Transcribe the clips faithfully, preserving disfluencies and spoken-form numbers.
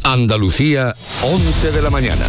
Andalucía, once de la mañana.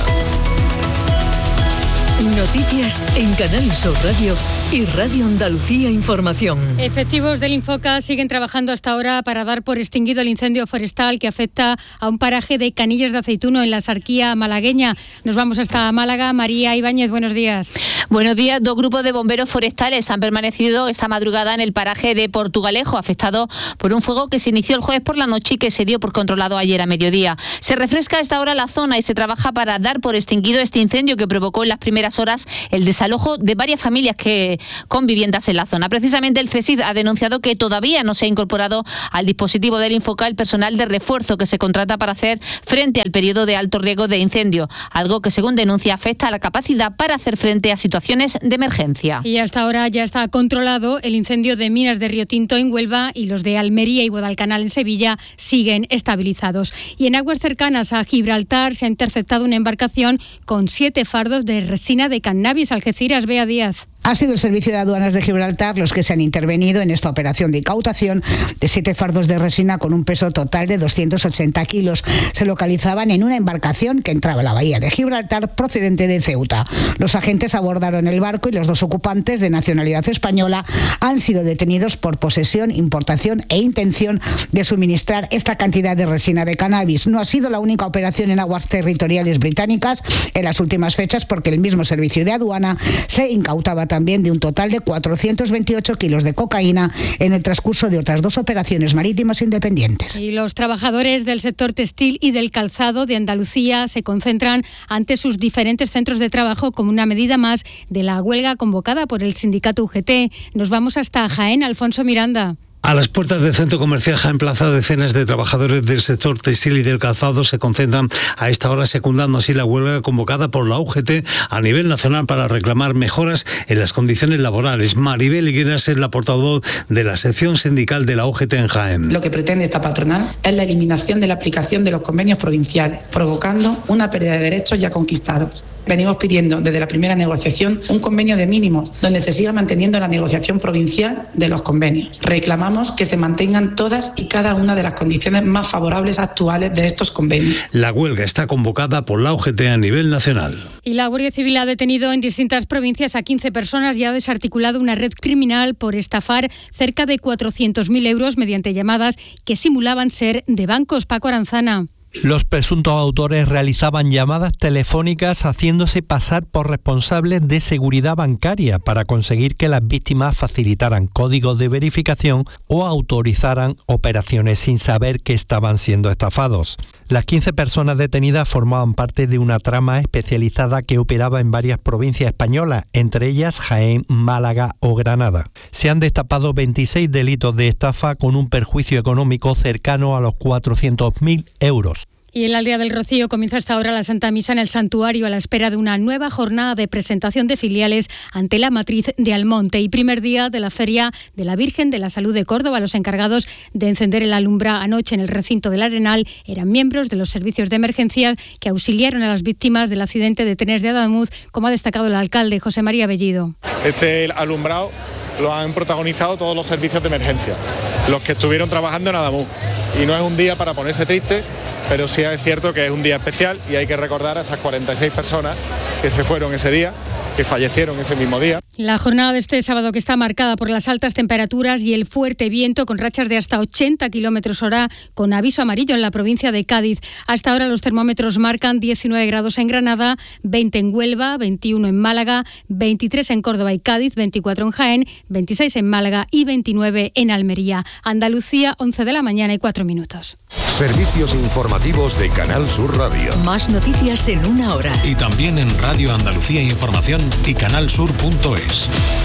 Noticias en Canal Sur Radio y Radio Andalucía Información. Efectivos del Infoca siguen trabajando hasta ahora para dar por extinguido el incendio forestal que afecta a un paraje de Canillas de Aceituno en la Sarquía malagueña. Nos vamos hasta Málaga. María Ibáñez, buenos días. Buenos días. Dos grupos de bomberos forestales han permanecido esta madrugada en el paraje de Portugalejo, afectado por un fuego que se inició el jueves por la noche y que se dio por controlado ayer a mediodía. Se refresca a esta hora la zona y se trabaja para dar por extinguido este incendio que provocó en las primeras horas el desalojo de varias familias que con viviendas en la zona. Precisamente el CESID ha denunciado que todavía no se ha incorporado al dispositivo del Infoca el personal de refuerzo que se contrata para hacer frente al periodo de alto riesgo de incendio, algo que según denuncia afecta a la capacidad para hacer frente a situaciones de emergencia. Y hasta ahora ya está controlado el incendio de minas de Río Tinto en Huelva y los de Almería y Guadalcanal en Sevilla siguen estabilizados. Y en aguas cercanas a Gibraltar se ha interceptado una embarcación con siete fardos de resina de cannabis. Algeciras, Bea Díaz. Ha sido el Servicio de Aduanas de Gibraltar los que se han intervenido en esta operación de incautación de siete fardos de resina con un peso total de doscientos ochenta kilos. Se localizaban en una embarcación que entraba a la bahía de Gibraltar procedente de Ceuta. Los agentes abordaron el barco y los dos ocupantes de nacionalidad española han sido detenidos por posesión, importación e intención de suministrar esta cantidad de resina de cannabis. No ha sido la única operación en aguas territoriales británicas en las últimas fechas, porque el mismo Servicio de Aduana se incautaba también de un total de cuatrocientos veintiocho kilos de cocaína en el transcurso de otras dos operaciones marítimas independientes. Y los trabajadores del sector textil y del calzado de Andalucía se concentran ante sus diferentes centros de trabajo como una medida más de la huelga convocada por el sindicato U G T. Nos vamos hasta Jaén. Alfonso Miranda. A las puertas del Centro Comercial Jaén Plaza, decenas de trabajadores del sector textil y del calzado se concentran a esta hora, secundando así la huelga convocada por la U G T a nivel nacional para reclamar mejoras en las condiciones laborales. Maribel Higueras es la portavoz de la sección sindical de la U G T en Jaén. Lo que pretende esta patronal es la eliminación de la aplicación de los convenios provinciales, provocando una pérdida de derechos ya conquistados. Venimos pidiendo desde la primera negociación un convenio de mínimos, donde se siga manteniendo la negociación provincial de los convenios. Reclamamos que se mantengan todas y cada una de las condiciones más favorables actuales de estos convenios. La huelga está convocada por la U G T a nivel nacional. Y la Guardia Civil ha detenido en distintas provincias a quince personas y ha desarticulado una red criminal por estafar cerca de cuatrocientos mil euros mediante llamadas que simulaban ser de bancos. Paco Aranzana. Los presuntos autores realizaban llamadas telefónicas haciéndose pasar por responsables de seguridad bancaria para conseguir que las víctimas facilitaran códigos de verificación o autorizaran operaciones sin saber que estaban siendo estafados. Las quince personas detenidas formaban parte de una trama especializada que operaba en varias provincias españolas, entre ellas Jaén, Málaga o Granada. Se han destapado veintiséis delitos de estafa con un perjuicio económico cercano a los cuatrocientos mil euros. Y en la Aldea del Rocío comienza hasta ahora la Santa Misa en el santuario a la espera de una nueva jornada de presentación de filiales ante la matriz de Almonte y primer día de la Feria de la Virgen de la Salud de Córdoba. Los encargados de encender el alumbra anoche en el recinto del Arenal eran miembros de los servicios de emergencia que auxiliaron a las víctimas del accidente de trenes de Adamuz, como ha destacado el alcalde José María Bellido. Este alumbrado lo han protagonizado todos los servicios de emergencia, los que estuvieron trabajando en Adamuz. Y no es un día para ponerse triste, pero sí es cierto que es un día especial y hay que recordar a esas cuarenta y seis personas que se fueron ese día, que fallecieron ese mismo día. La jornada de este sábado, que está marcada por las altas temperaturas y el fuerte viento con rachas de hasta ochenta kilómetros hora, con aviso amarillo en la provincia de Cádiz. Hasta ahora los termómetros marcan diecinueve grados en Granada, veinte en Huelva, veintiuno en Málaga, veintitrés en Córdoba y Cádiz, veinticuatro en Jaén, veintiséis en Málaga y veintinueve en Almería. Andalucía, once de la mañana y cuatro minutos. Servicios informativos de Canal Sur Radio. Más noticias en una hora. Y también en Radio Andalucía Información y canalsur punto es.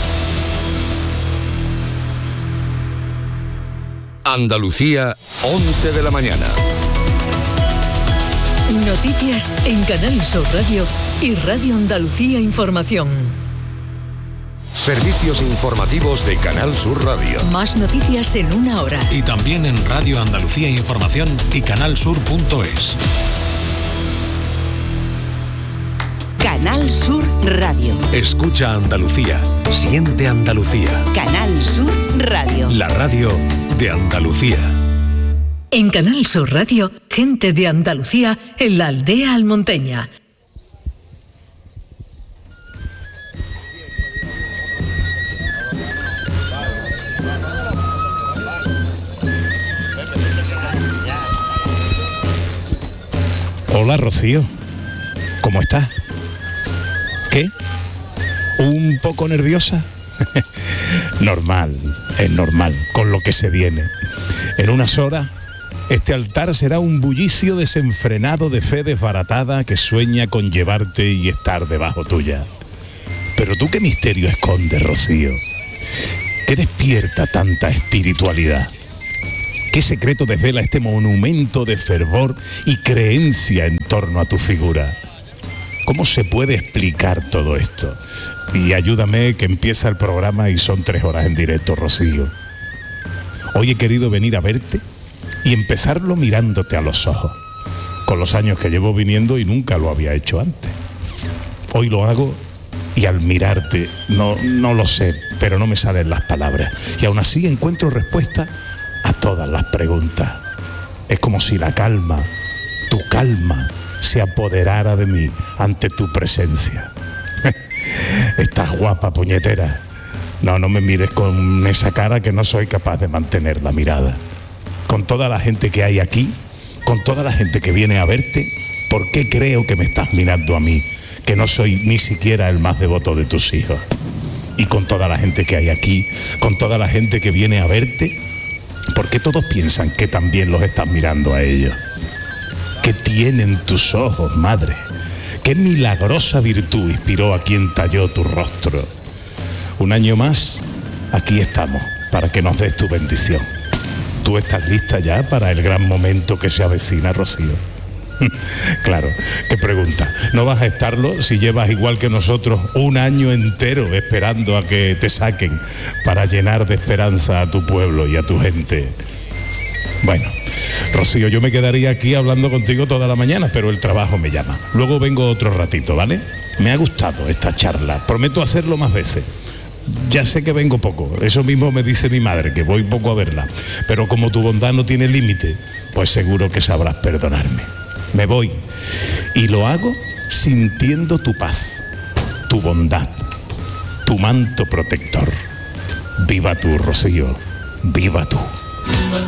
Andalucía, once de la mañana. Noticias en Canal Sur Radio y Radio Andalucía Información. Servicios informativos de Canal Sur Radio. Más noticias en una hora. Y también en Radio Andalucía Información y canalsur punto es. Canal Sur Radio. Escucha Andalucía. Siente Andalucía. Canal Sur Radio. La radio de Andalucía. En Canal Sur Radio, gente de Andalucía en la aldea almonteña. Hola, Rocío. ¿Cómo estás? ¿Qué? ¿Un poco nerviosa? Normal, es normal, con lo que se viene. En unas horas, este altar será un bullicio desenfrenado de fe desbaratada que sueña con llevarte y estar debajo tuya. Pero tú, ¿qué misterio escondes, Rocío? ¿Qué despierta tanta espiritualidad? ¿Qué secreto desvela este monumento de fervor y creencia en torno a tu figura? ¿Cómo se puede explicar todo esto? Y ayúdame, que empieza el programa y son tres horas en directo, Rocío. Hoy he querido venir a verte y empezarlo mirándote a los ojos, con los años que llevo viniendo y nunca lo había hecho antes. Hoy lo hago y al mirarte, no, no lo sé, pero no me salen las palabras. Y aún así encuentro respuesta a todas las preguntas. Es como si la calma, tu calma, se apoderara de mí ante tu presencia. Estás guapa, puñetera. No, no me mires con esa cara, que no soy capaz de mantener la mirada. Con toda la gente que hay aquí, con toda la gente que viene a verte, ¿por qué creo que me estás mirando a mí, que no soy ni siquiera el más devoto de tus hijos? Y con toda la gente que hay aquí, con toda la gente que viene a verte, ¿por qué todos piensan que también los estás mirando a ellos? ¿Qué tienen tus ojos, madre? ¿Qué milagrosa virtud inspiró a quien talló tu rostro? Un año más, aquí estamos, para que nos des tu bendición. ¿Tú estás lista ya para el gran momento que se avecina, Rocío? Claro, qué pregunta. No vas a estarlo si llevas, igual que nosotros, un año entero esperando a que te saquen para llenar de esperanza a tu pueblo y a tu gente. Bueno, Rocío, yo me quedaría aquí hablando contigo toda la mañana, pero el trabajo me llama. Luego vengo otro ratito, ¿vale? Me ha gustado esta charla, prometo hacerlo más veces. Ya sé que vengo poco, eso mismo me dice mi madre, que voy poco a verla, pero como tu bondad no tiene límite, pues seguro que sabrás perdonarme. Me voy y lo hago sintiendo tu paz, tu bondad, tu manto protector. Viva tú, Rocío, viva tú.